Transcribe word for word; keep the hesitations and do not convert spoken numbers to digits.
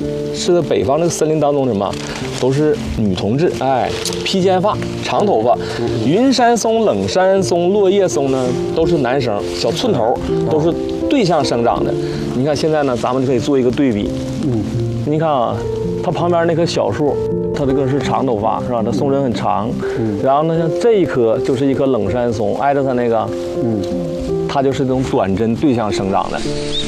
是北方这个森林当中什么，都是女同志，哎，披肩发、长头发。云山松、冷山松、落叶松呢，都是男生，小寸头，都是对向生长的。你看现在呢，咱们就可以做一个对比。嗯，你看啊，它旁边那棵小树，它这个是长头发，是吧？它松针很长。嗯，然后呢，像这一棵就是一棵冷山松，挨着它那个，嗯，它就是这种短针对向生长的。